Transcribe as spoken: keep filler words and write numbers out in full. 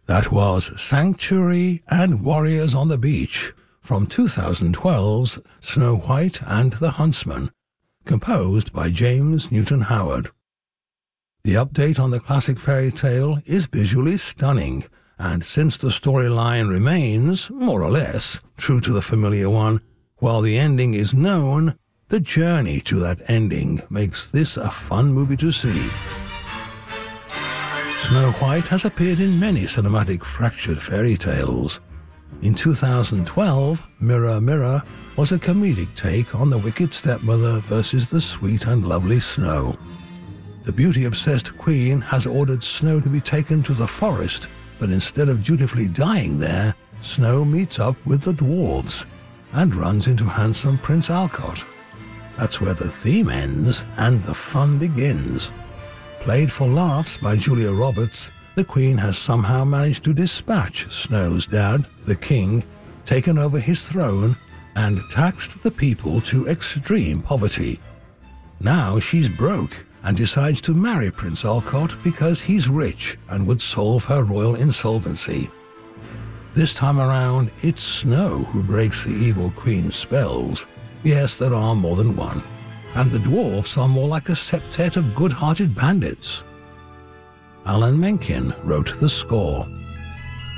That was Sanctuary and Warriors on the Beach from two thousand twelve's Snow White and the Huntsman, composed by James Newton Howard. The update on the classic fairy tale is visually stunning, and since the storyline remains, more or less, true to the familiar one, while the ending is known, the journey to that ending makes this a fun movie to see. Snow White has appeared in many cinematic fractured fairy tales. In two thousand twelve, Mirror Mirror was a comedic take on the wicked stepmother versus the sweet and lovely Snow. The beauty-obsessed queen has ordered Snow to be taken to the forest, but instead of dutifully dying there, Snow meets up with the dwarves and runs into handsome Prince Alcott. That's where the theme ends and the fun begins. Played for laughs by Julia Roberts, the Queen has somehow managed to dispatch Snow's dad, the King, taken over his throne, and taxed the people to extreme poverty. Now she's broke and decides to marry Prince Alcott because he's rich and would solve her royal insolvency. This time around, it's Snow who breaks the evil Queen's spells. Yes, there are more than one. And the dwarfs are more like a septet of good-hearted bandits. Alan Menken wrote the score.